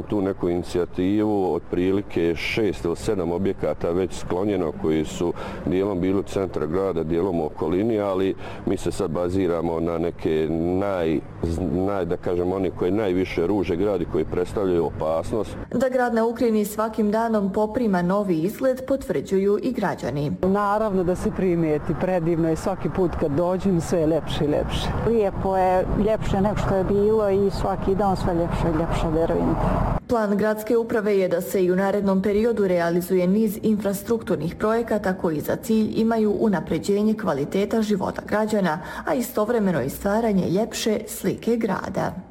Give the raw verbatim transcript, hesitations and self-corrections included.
tu neku inicijativu, otprilike šest ili sedam objekata već sklonjeno koji su dijelom bili u centra grada, dijelom u okolini, ali mi se sad baziramo na neke naj, naj da kažem, oni koji najviše ruže gradi, koji predstavljaju opasnost. Da grad na Ukrini svakim danom poprima novi izgled, potvrđuju i građani. Naravno da se primijeti, predivno je svaki put kad dođem, sve je ljepše i ljepše. Lijepo je, ljepše nego što je bilo i svaki dan sve ljepše i ljepše, verujte. Plan gradske uprave je da se i u narednom periodu realizuje niz infrastrukturnih projekata koji za cilj imaju unapređenje kvaliteta života građana, a istovremeno i stvaranje ljepše slike grada.